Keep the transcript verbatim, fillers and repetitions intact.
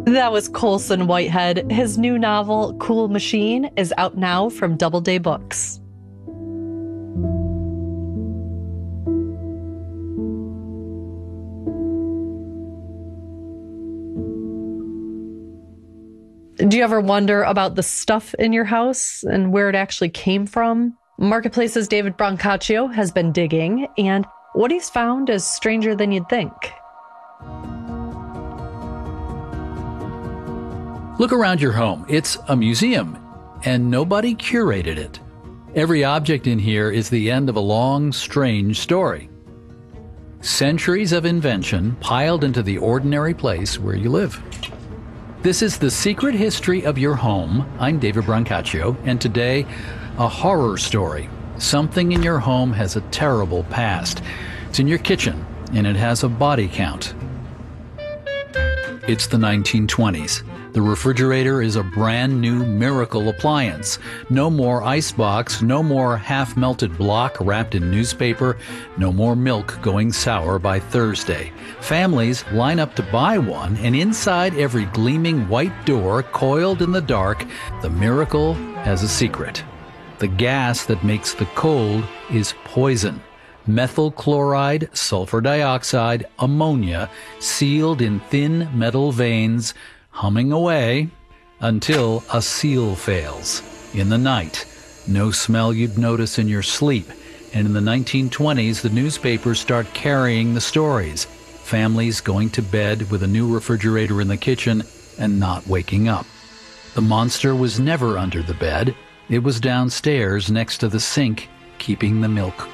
That was Colson Whitehead. His new novel, Cool Machine, is out now from Doubleday Books. Do you ever wonder about the stuff in your house and where it actually came from? Marketplace's David Brancaccio has been digging, and what he's found is stranger than you'd think. Look around your home. It's a museum, and nobody curated it. Every object in here is the end of a long, strange story. Centuries of invention piled into the ordinary place where you live. This is The Secret History of Your Home. I'm David Brancaccio, and today, a horror story. Something in your home has a terrible past. It's in your kitchen, and it has a body count. It's the nineteen twenties. The refrigerator is a brand new miracle appliance. No more icebox, no more half-melted block wrapped in newspaper, no more milk going sour by Thursday. Families line up to buy one, and inside every gleaming white door coiled in the dark, the miracle has a secret. The gas that makes the cold is poison. Methyl chloride, sulfur dioxide, ammonia, sealed in thin metal veins, humming away until a seal fails. In the night, no smell you'd notice in your sleep. And in the nineteen twenties, the newspapers start carrying the stories. Families going to bed with a new refrigerator in the kitchen and not waking up. The monster was never under the bed. It was downstairs next to the sink, keeping the milk